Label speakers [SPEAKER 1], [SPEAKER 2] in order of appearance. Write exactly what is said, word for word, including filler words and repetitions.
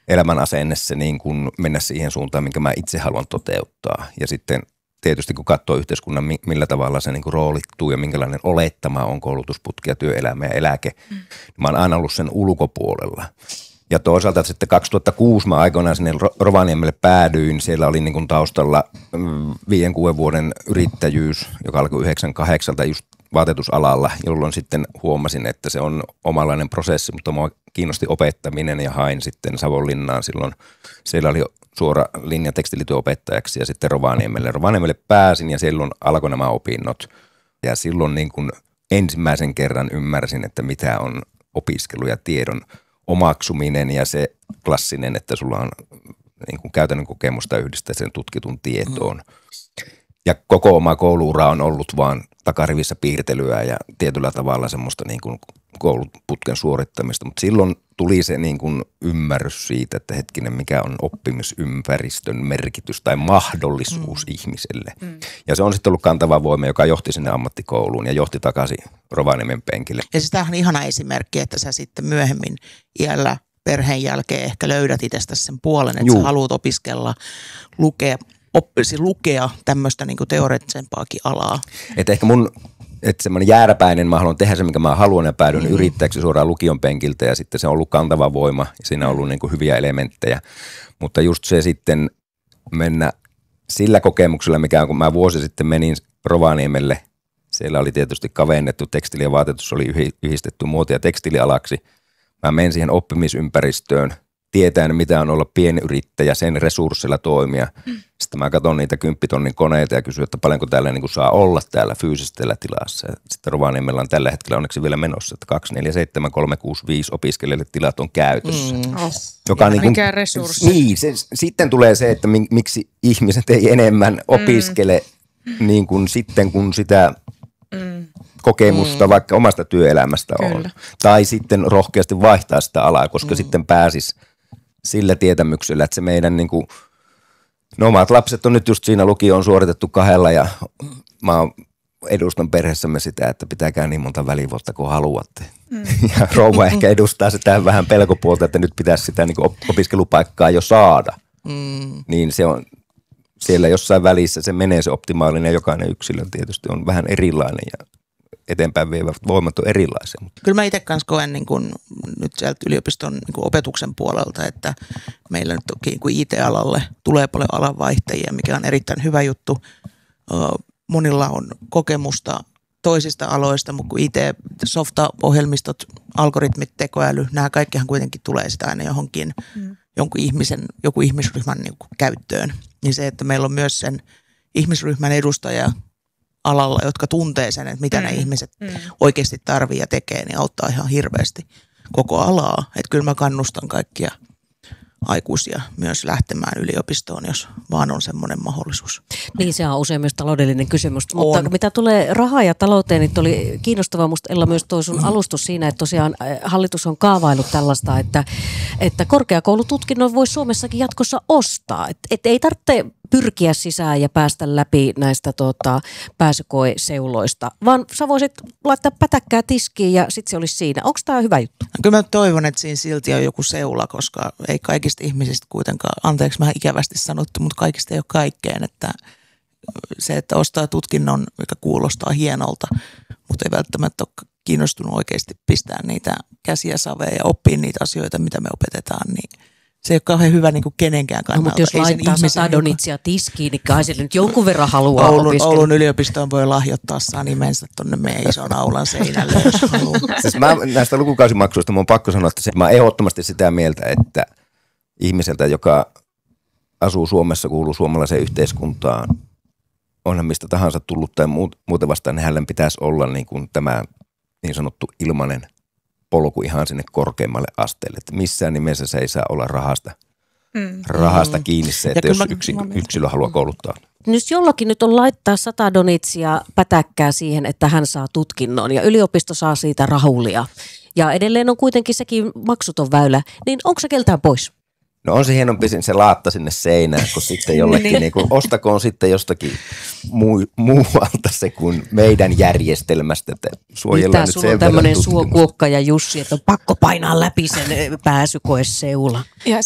[SPEAKER 1] elämän asenne se niin kuin mennä siihen suuntaan, minkä mä itse haluan toteuttaa. Ja sitten tietysti kun katsoo yhteiskunnan, millä tavalla se niin kuin roolittuu ja minkälainen olettama on koulutusputki ja työelämä ja eläke, mm. niin mä oon aina ollut sen ulkopuolella. Ja toisaalta sitten kaksituhattakuusi mä aikoinaan sinne Rovaniemelle päädyin. Siellä oli niin kuin taustalla viiden kuuden vuoden yrittäjyys, joka alkoi yhdeksänkymmentäkahdeksalta just vaatetusalalla, jolloin sitten huomasin, että se on omanlainen prosessi, mutta mua kiinnosti opettaminen ja hain sitten Savonlinnaan silloin. Siellä oli suora linja tekstilityöopettajaksi ja sitten Rovaniemelle. Rovaniemelle pääsin ja silloin alkoi nämä opinnot. Ja silloin niin kuin ensimmäisen kerran ymmärsin, että mitä on opiskelu ja tiedon omaksuminen ja se klassinen, että sulla on niin kuin käytännön kokemusta yhdistää sen tutkitun tietoon. Ja koko oma kouluura on ollut vaan takarivissä piirtelyä ja tietyllä tavalla semmoista niin kuin kouluputken suorittamista. Mutta silloin tuli se niin kuin ymmärrys siitä, että hetkinen, mikä on oppimisympäristön merkitys tai mahdollisuus mm. ihmiselle. Mm. Ja se on sitten ollut kantava voima, joka johti sinne ammattikouluun ja johti takaisin Rovaniemen penkille.
[SPEAKER 2] Ja siis tämähän on ihana esimerkki, että sä sitten myöhemmin iällä perheen jälkeen ehkä löydät itsestäsi sen puolen, että Juu. sä haluat opiskella, lukea, oppisi lukea tämmöistä niin kuin teoreettisempaakin alaa.
[SPEAKER 1] Että ehkä mun, että semmoinen jääräpäinen, mä haluan tehdä se, mikä mä haluan ja päädyin mm. yrittäjäksi suoraan lukion penkiltä ja sitten se on ollut kantava voima ja siinä on ollut niin kuin hyviä elementtejä. Mutta just se sitten mennä sillä kokemuksella, mikä on, kun mä vuosi sitten menin Rovaniemelle, siellä oli tietysti kavennettu tekstiili ja vaatetus, oli yhdistetty muoti- ja tekstiilialaksi. Mä menin siihen oppimisympäristöön, tietäen mitä on olla pienyrittäjä, sen resurssilla toimia. Mm. Sitten mä katson niitä kymppitonnin koneita ja kysyn, että paljonko täällä niin kuin saa olla täällä fyysisellä tilassa. Ja sitten Rovaniemellä on tällä hetkellä onneksi vielä menossa, että kaksi neljä seitsemän kolme kuusi viisi opiskelijalle tilat on käytössä. Mm.
[SPEAKER 3] Oh. Joka niin kuin, mikä resurssi.
[SPEAKER 1] Niin, se, sitten tulee se, että miksi ihmiset ei enemmän opiskele mm. niin kuin sitten, kun sitä mm. kokemusta mm. vaikka omasta työelämästä Kyllä. on. Tai sitten rohkeasti vaihtaa sitä alaa, koska mm. sitten pääsisi sillä tietämyksellä, että se meidän niin kuin, no omat lapset on nyt just siinä lukioon suoritettu kahdella ja mä edustan perheessämme sitä, että pitääkää niin monta välivuotta kuin haluatte. Mm. Ja rouva ehkä edustaa sitä vähän pelkopuolta, että nyt pitäisi sitä niin kuin opiskelupaikkaa jo saada. Mm. Niin se on siellä jossain välissä, se menee se optimaalinen ja jokainen yksilö tietysti on vähän erilainen ja eteenpäin vievät voimat on erilaisia.
[SPEAKER 2] Kyllä mä itse kanssa koen niin kun, nyt sieltä yliopiston niin kun opetuksen puolelta, että meillä nyt toki niin kun I T-alalle tulee paljon alanvaihtajia, mikä on erittäin hyvä juttu. Monilla on kokemusta toisista aloista, mutta kun I T, softa-ohjelmistot, algoritmit, tekoäly, nämä kaikkihan kuitenkin tulee sitä aina johonkin, mm. jonkun ihmisen, joku ihmisryhmän niin kun käyttöön. Niin se, että meillä on myös sen ihmisryhmän edustaja alalla, jotka tuntee sen, että mitä mm. ne ihmiset mm. oikeasti tarvii ja tekee, niin auttaa ihan hirveästi koko alaa. Että kyllä mä kannustan kaikkia aikuisia myös lähtemään yliopistoon, jos vaan on semmoinen mahdollisuus.
[SPEAKER 4] Niin, se on usein myös taloudellinen kysymys.
[SPEAKER 2] On.
[SPEAKER 4] Mutta mitä tulee rahaa ja talouteen, niin oli kiinnostavaa musta Ella myös toi sun alustus siinä, että tosiaan hallitus on kaavaillut tällaista, että, että korkeakoulututkinnon voi Suomessakin jatkossa ostaa. Että et ei tarvitse pyrkiä sisään ja päästä läpi näistä tota, pääsykoeseuloista, vaan sä voisit laittaa pätäkkää tiskiin ja sitten se olisi siinä. Onko tämä hyvä juttu?
[SPEAKER 2] Kyllä mä toivon, että siinä silti on joku seula, koska ei kaikista ihmisistä kuitenkaan, anteeksi mä ikävästi sanottu, mutta kaikista ei ole kaikkeen, että se, että ostaa tutkinnon, mikä kuulostaa hienolta, mutta ei välttämättä ole kiinnostunut oikeasti pistää niitä käsiä saveen ja oppia niitä asioita, mitä me opetetaan, niin se ei ole kauhean hyvä niin kuin kenenkään kannalta.
[SPEAKER 4] No, mutta jos
[SPEAKER 2] ei
[SPEAKER 4] laittaa sata donitsia tiskiin, niin kai se nyt jonkun verran haluaa
[SPEAKER 2] Oulun,
[SPEAKER 4] opiskella.
[SPEAKER 2] Oulun yliopistoon voi lahjoittaa saa nimensä tuonne meidän ison aulan seinälle, jos haluaa.
[SPEAKER 1] Siis mä, näistä lukukausimaksuista mä oon pakko sanoa, että se, mä oon ehdottomasti sitä mieltä, että ihmiseltä, joka asuu Suomessa, kuuluu suomalaiseen yhteiskuntaan, onhan mistä tahansa tullut tai muuten vastaan, niin hänellä pitäisi olla niin kuin tämä niin sanottu ilmainen polku ihan sinne korkeammalle asteelle. Että missään nimessä se ei saa olla rahasta, mm. rahasta kiinni se, että jos yksi, yksilö haluaa kouluttaa.
[SPEAKER 4] Nyt jollakin nyt on laittaa sata donitsia pätäkkää siihen, että hän saa tutkinnon ja yliopisto saa siitä rahulia. Ja edelleen on kuitenkin sekin maksuton väylä, niin onko se keltään pois?
[SPEAKER 1] No on se hienompi se laatta sinne seinään, kun sitten jollekin, niin kuin, ostakoon sitten jostakin muu, muualta se kuin meidän järjestelmästä, että suojellaan nyt sen verran.
[SPEAKER 4] Mitä sulla on tämmöinen suokuokka ja Jussi, että on pakko painaa läpi sen pääsykoeseula?
[SPEAKER 3] Ja